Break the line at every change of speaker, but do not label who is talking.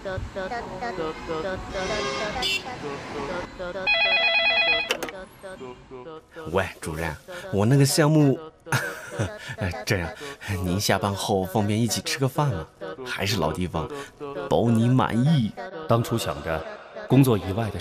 喂，主任，我那个项目，这样，您下班后方便一起吃个饭吗？还是老地方，包你满意。
当初想着工作以外的